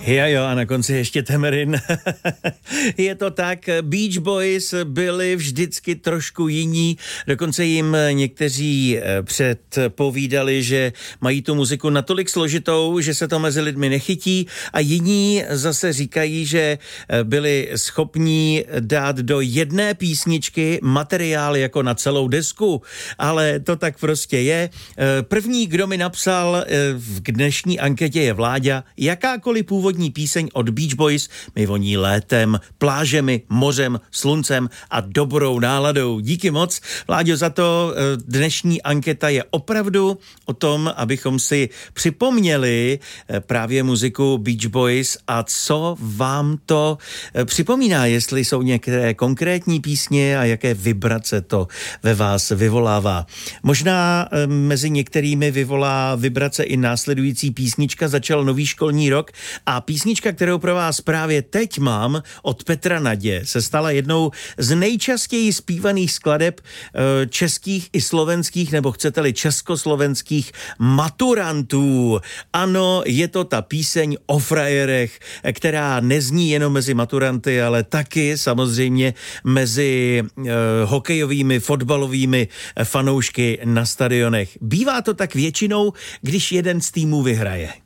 Jo, a na konci ještě Temerin. Je to tak, Beach Boys byli vždycky trošku jiní, dokonce jim někteří předpovídali, že mají tu muziku natolik složitou, že se to mezi lidmi nechytí, a jiní zase říkají, že byli schopní dát do jedné písničky materiál jako na celou desku, ale to tak prostě je. První, kdo mi napsal v dnešní anketě, je Vláďa. Jakákoliv původní píseň od Beach Boys mi voní létem, plážemi, mořem, sluncem a dobrou náladou. Díky moc, Vláďo, za to. Dnešní anketa je opravdu o tom, abychom si připomněli právě muziku Beach Boys a co vám to připomíná, jestli jsou některé konkrétní písně a jaké vibrace to ve vás vyvolává. Možná mezi některými vyvolá vibrace i následující písnička. Začal nový školní rok a písnička, kterou pro vás právě teď mám, od Petra Nadě, se stala jednou z nejčastěji zpívaných skladeb českých i slovenských, nebo chcete-li československých maturantů. Ano, je to ta píseň o frajerech, která nezní jenom mezi maturanty, ale taky samozřejmě mezi hokejovými, fotbalovými fanoušky na stadionech. Bývá to tak většinou, když jeden z týmů vyhraje.